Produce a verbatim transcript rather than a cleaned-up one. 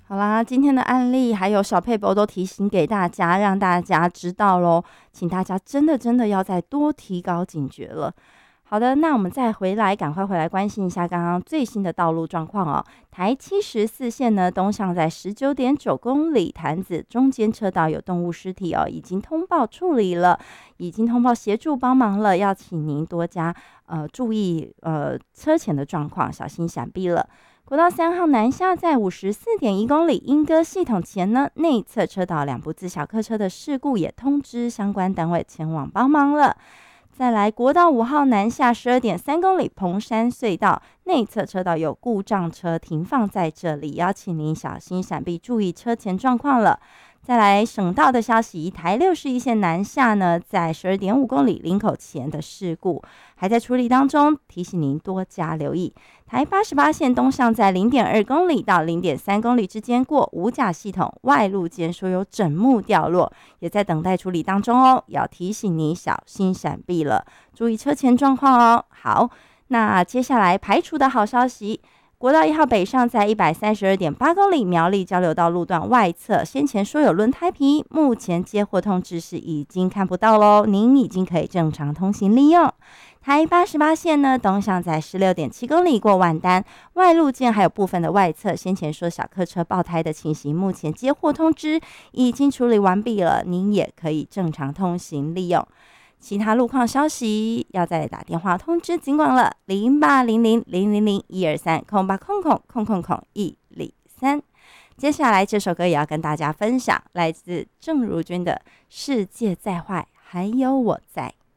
好啦，今天的案例还有小配博都提醒给大家，让大家知道咯，请大家真的真的要再多提高警觉了。好的，那我们再回来，赶快回来关心一下刚刚最新的道路状况哦。台七十四线呢，东向在十九点九公里，潭子中间车道有动物尸体哦，已经通报处理了，已经通报协助帮忙了，要请您多加呃注意呃车前的状况，小心闪避了。国道三号南下在五十四点一公里，莺歌系统前呢，内侧车道两部自小客车的事故也通知相关单位前往帮忙了。再来，国道五号南下十二点三公里，蓬山隧道内侧车道有故障车停放在这里，邀请您小心闪避，注意车前状况了。再来，省道的消息，台六十一线南下呢，在十二点五公里林口前的事故还在处理当中，提醒您多加留意。台八十八线东向在零点二公里到零点三公里之间过五甲系统外路间说有枕木掉落，也在等待处理当中哦，要提醒你小心闪避了，注意车前状况哦。好，那接下来排除的好消息。国道一号北上在一百三十二点八公里，苗栗交流道路段外侧，先前说有轮胎皮，目前接获通知是已经看不到喽，您已经可以正常通行利用。台八十八线呢，东向在十六点七公里过万丹，外路线还有部分的外侧，先前说小客车爆胎的情形，目前接获通知已经处理完毕了，您也可以正常通行利用。其他路况消息要再打电话通知警管了，零八零零零零零一二三空八空空空空空一零三。接下来这首歌也要跟大家分享，来自郑如君的《世界再坏还有我在》。